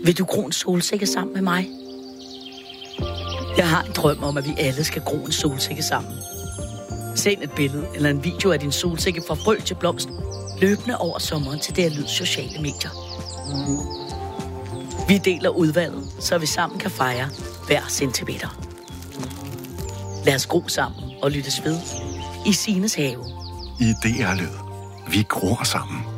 Vil du gro en solsikke sammen med mig? Jeg har en drøm om, at vi alle skal gro en solsikke sammen. Send et billede eller en video af din solsikke fra frø til blomst, løbende over sommeren til DR Lyd sociale medier. Vi deler udvalget, så vi sammen kan fejre hver centimeter. Lad os gro sammen og lyttes ved i Sines have. I DR Lyd. Vi gror sammen.